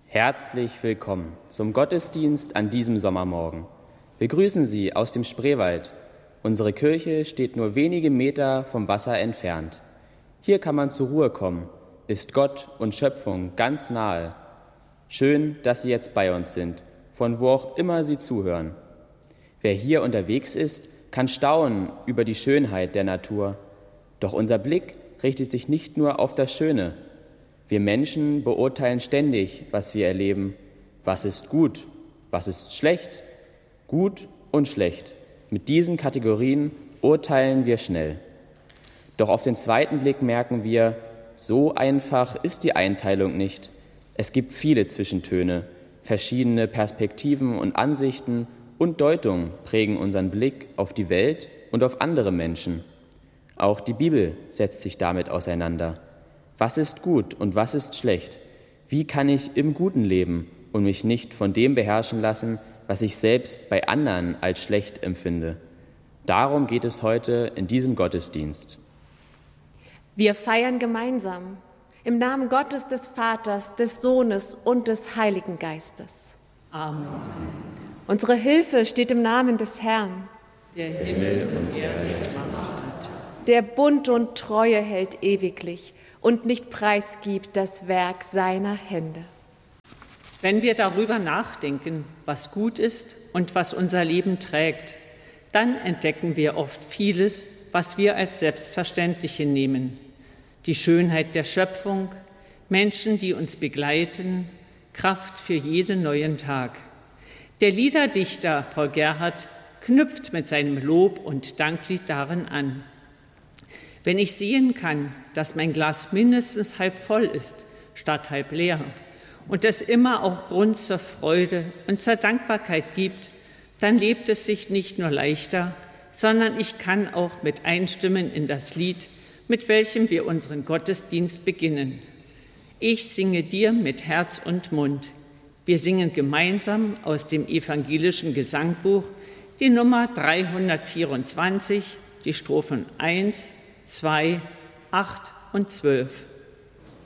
Herzlich willkommen zum Gottesdienst an diesem Sommermorgen. Wir grüßen Sie aus dem Spreewald. Unsere Kirche steht nur wenige Meter vom Wasser entfernt. Hier kann man zur Ruhe kommen, ist Gott und Schöpfung ganz nahe. Schön, dass Sie jetzt bei uns sind, von wo auch immer Sie zuhören. Wer hier unterwegs ist, kann staunen über die Schönheit der Natur. Doch unser Blick richtet sich nicht nur auf das Schöne. Wir Menschen beurteilen ständig, was wir erleben. Was ist gut? Was ist schlecht? Gut und schlecht. Mit diesen Kategorien urteilen wir schnell. Doch auf den zweiten Blick merken wir, so einfach ist die Einteilung nicht. Es gibt viele Zwischentöne, verschiedene Perspektiven und Ansichten und Deutungen prägen unseren Blick auf die Welt und auf andere Menschen. Auch die Bibel setzt sich damit auseinander. Was ist gut und was ist schlecht? Wie kann ich im Guten leben und mich nicht von dem beherrschen lassen, was ich selbst bei anderen als schlecht empfinde? Darum geht es heute in diesem Gottesdienst. Wir feiern gemeinsam im Namen Gottes, des Vaters, des Sohnes und des Heiligen Geistes. Amen. Unsere Hilfe steht im Namen des Herrn, Der Himmel und Erde gemacht hat. der Bund und Treue hält ewiglich und nicht preisgibt das Werk seiner Hände. Wenn wir darüber nachdenken, was gut ist und was unser Leben trägt, dann entdecken wir oft vieles, was wir als selbstverständlich hinnehmen. Die Schönheit der Schöpfung, Menschen, die uns begleiten, Kraft für jeden neuen Tag. Der Liederdichter Paul Gerhardt knüpft mit seinem Lob- und Danklied darin an. Wenn ich sehen kann, dass mein Glas mindestens halb voll ist, statt halb leer, und es immer auch Grund zur Freude und zur Dankbarkeit gibt, dann lebt es sich nicht nur leichter, sondern ich kann auch mit einstimmen in das Lied, mit welchem wir unseren Gottesdienst beginnen. Ich singe dir mit Herz und Mund. Wir singen gemeinsam aus dem evangelischen Gesangbuch die Nummer 324, die Strophen 1, 2, 8 und 12.